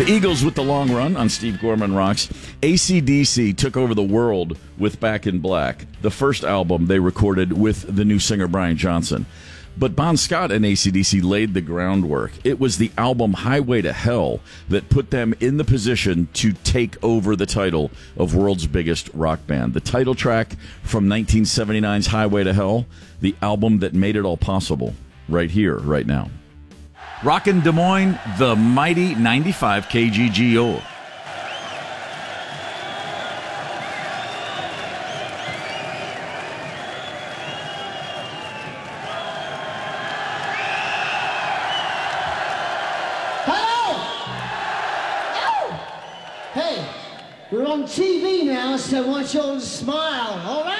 The Eagles with the long run on Steve Gorman Rocks. AC/DC took over the world with Back in Black, the first album they recorded with the new singer Brian Johnson. But Bon Scott and AC/DC laid the groundwork. It was the album Highway to Hell that put them in the position to take over the title of world's biggest rock band. The title track from 1979's Highway to Hell, the album that made it all possible, right here, right now. Rockin' Des Moines, the mighty 95 KGGO. Hey, we're on TV now, so I want you all to smile, all right?